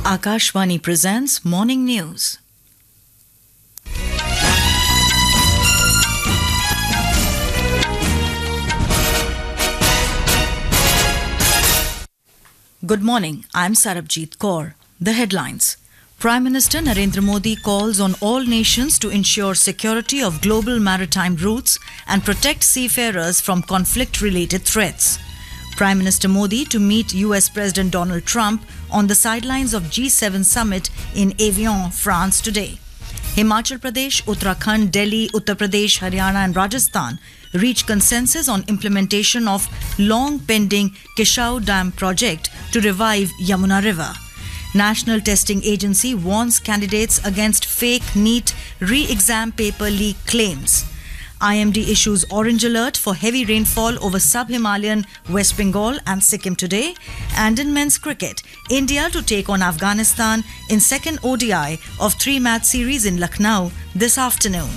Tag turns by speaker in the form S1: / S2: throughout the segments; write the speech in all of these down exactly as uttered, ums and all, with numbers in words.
S1: Akashvani presents Morning News. Good morning, I'm Sarabjit Kaur. The headlines. Prime Minister Narendra Modi calls on all nations to ensure security of global maritime routes and protect seafarers from conflict-related threats. Prime Minister Modi to meet U S President Donald Trump on the sidelines of G seven summit in Evian, France today. Himachal Pradesh, Uttarakhand, Delhi, Uttar Pradesh, Haryana and Rajasthan reach consensus on implementation of long-pending Kishau Dam project to revive Yamuna River. National Testing Agency warns candidates against fake NEET re-exam paper leak claims. I M D issues orange alert for heavy rainfall over sub-Himalayan West Bengal and Sikkim today. And in men's cricket, India to take on Afghanistan in second O D I of three-match series in Lucknow this afternoon.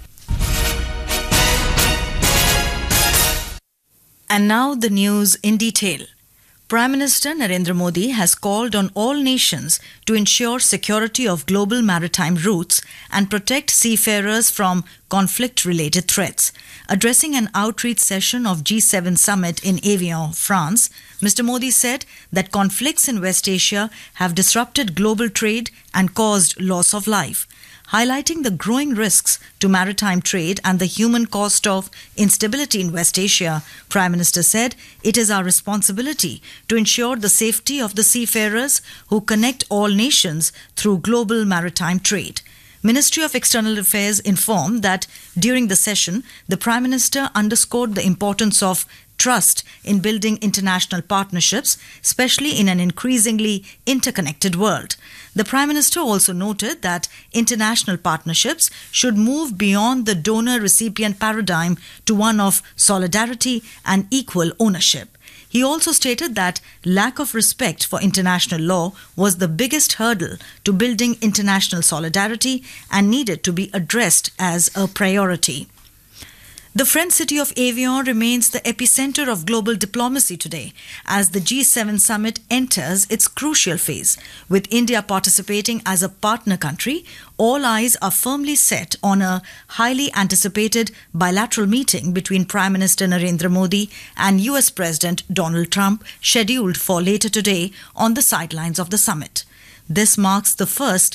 S1: And now the news in detail. Prime Minister Narendra Modi has called on all nations to ensure security of global maritime routes and protect seafarers from conflict-related threats. Addressing an outreach session of G seven summit in Evian, France, Mister Modi said that conflicts in West Asia have disrupted global trade and caused loss of life. Highlighting the growing risks to maritime trade and the human cost of instability in West Asia, Prime Minister said it is our responsibility to ensure the safety of the seafarers who connect all nations through global maritime trade. Ministry of External Affairs informed that during the session, the Prime Minister underscored the importance of trust in building international partnerships, especially in an increasingly interconnected world. The Prime Minister also noted that international partnerships should move beyond the donor-recipient paradigm to one of solidarity and equal ownership. He also stated that lack of respect for international law was the biggest hurdle to building international solidarity and needed to be addressed as a priority. The French city of Evian remains the epicenter of global diplomacy today as the G seven summit enters its crucial phase. With India participating as a partner country, all eyes are firmly set on a highly anticipated bilateral meeting between Prime Minister Narendra Modi and U S President Donald Trump scheduled for later today on the sidelines of the summit. This marks the first